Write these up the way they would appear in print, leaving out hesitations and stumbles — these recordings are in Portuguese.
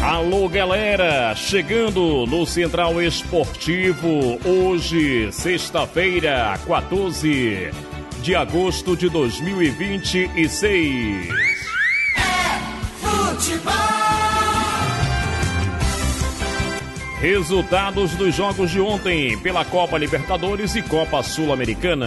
Alô, galera, chegando no Central Esportivo, hoje, sexta-feira, 14 de agosto de 2026. É futebol! Resultados dos jogos de ontem pela Copa Libertadores e Copa Sul-Americana.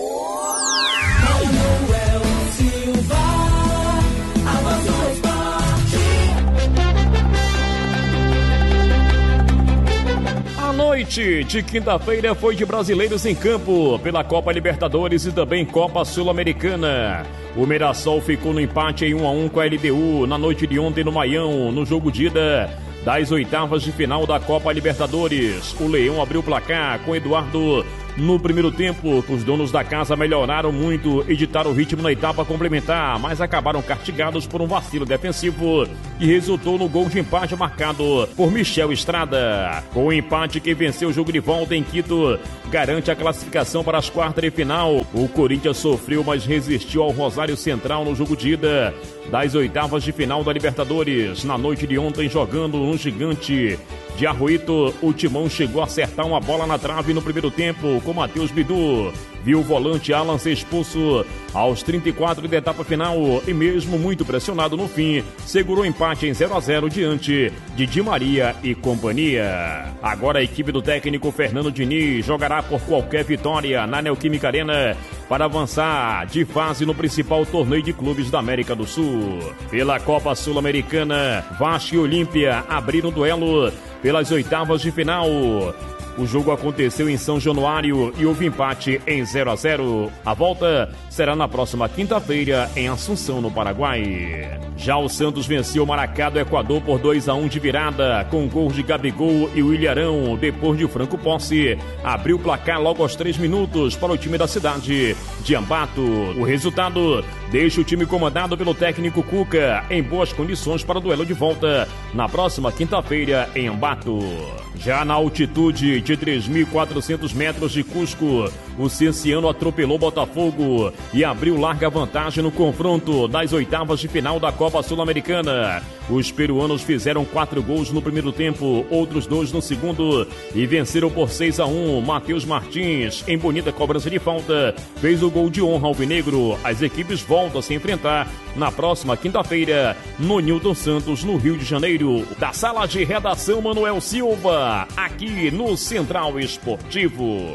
A noite de quinta-feira foi de brasileiros em campo pela Copa Libertadores e também Copa Sul-Americana. O Mirassol ficou no empate em 1-1 com a LDU na noite de ontem no Maião, no jogo de ida das oitavas de final da Copa Libertadores. O Leão abriu o placar com Eduardo no primeiro tempo. Os donos da casa melhoraram muito e ditaram o ritmo na etapa complementar, mas acabaram castigados por um vacilo defensivo que resultou no gol de empate marcado por Michel Estrada. Com o empate, que venceu o jogo de volta em Quito garante a classificação para as quartas de final. O Corinthians sofreu, mas resistiu ao Rosário Central no jogo de ida das oitavas de final da Libertadores. Na noite de ontem, jogando no Gigante de Arroito, o Timão chegou a acertar uma bola na trave no primeiro tempo com Matheus Bidu. Viu o volante Alan ser expulso aos 34 da etapa final e mesmo muito pressionado no fim, segurou empate em 0-0 diante de Di Maria e companhia. Agora a equipe do técnico Fernando Diniz jogará por qualquer vitória na Neoquímica Arena para avançar de fase no principal torneio de clubes da América do Sul. Pela Copa Sul-Americana, Vasco e Olímpia abriram duelo pelas oitavas de final. O jogo aconteceu em São Januário e houve empate em 0-0. A volta será na próxima quinta-feira em Assunção, no Paraguai. Já o Santos venceu o Maracá do Equador por 2-1 de virada, com gols de Gabigol e Williarão. Depois de Franco Posse, abriu o placar logo aos 3 minutos para o time da cidade de Ambato. O resultado deixa o time comandado pelo técnico Cuca em boas condições para o duelo de volta na próxima quinta-feira em Ambato. Já na altitude de 3.400 metros de Cusco, o Cienciano atropelou Botafogo e abriu larga vantagem no confronto das oitavas de final da Copa Sul-Americana. Os peruanos fizeram 4 gols no primeiro tempo, outros 2 no segundo e venceram por 6-1. Matheus Martins, em bonita cobrança de falta, fez o gol de honra alvinegro. As equipes voltam a se enfrentar na próxima quinta-feira no Newton Santos, no Rio de Janeiro. Da sala de redação, Manuel Silva, aqui no Central Esportivo.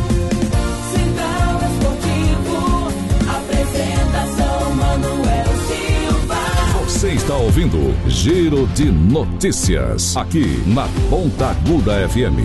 Central Esportivo, apresentação Manuel Silva. Você está ouvindo Giro de Notícias, aqui na Ponta Aguda FM.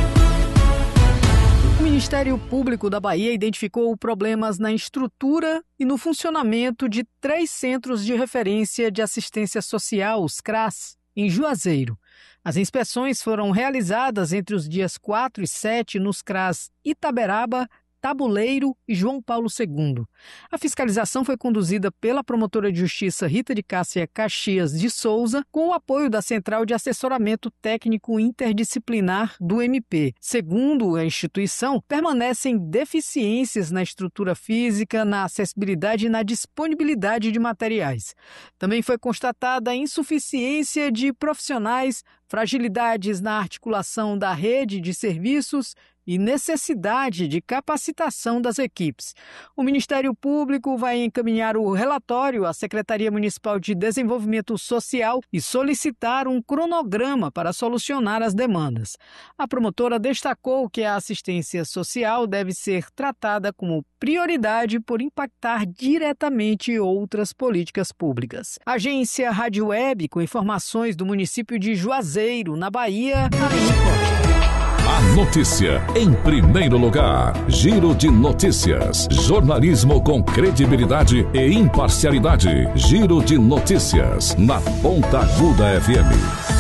O Ministério Público da Bahia identificou problemas na estrutura e no funcionamento de 3 centros de referência de assistência social, os CRAS, em Juazeiro. As inspeções foram realizadas entre os dias 4 e 7 nos CRAS Itaberaba, Tabuleiro e João Paulo II. A fiscalização foi conduzida pela promotora de justiça Rita de Cássia Caxias de Souza, com o apoio da Central de Assessoramento Técnico Interdisciplinar do MP. Segundo a instituição, permanecem deficiências na estrutura física, na acessibilidade e na disponibilidade de materiais. Também foi constatada a insuficiência de profissionais, fragilidades na articulação da rede de serviços e necessidade de capacitação das equipes. O Ministério Público vai encaminhar o relatório à Secretaria Municipal de Desenvolvimento Social e solicitar um cronograma para solucionar as demandas. A promotora destacou que a assistência social deve ser tratada como prioridade por impactar diretamente outras políticas públicas. Agência Rádio Web, com informações do município de Juazeiro, na Bahia, A notícia em primeiro lugar. Giro de Notícias. Jornalismo com credibilidade e imparcialidade. Giro de Notícias na Ponta Aguda FM.